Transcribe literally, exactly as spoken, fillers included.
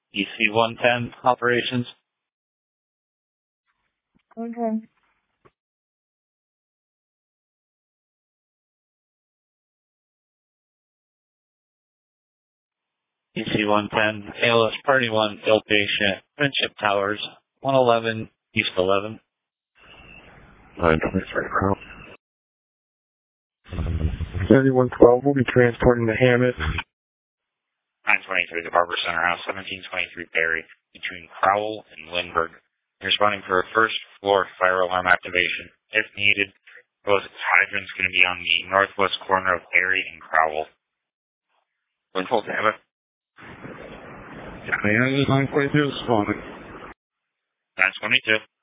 E C one ten operations. Okay. E C one ten, A L S Party one, ill patient, Friendship Towers, one eleven, East eleven. nine twenty-three, Crown. thirty-one twelve will be transporting to Hammett. nine twenty-three, the Barber Center House, seventeen twenty-three Berry, between Crowell and Lindbergh. Responding for a first floor fire alarm activation. If needed, both hydrants going to be on the northwest corner of Berry and Crowell. Windfall Tampa. nine twenty-two responding. nine twenty-two.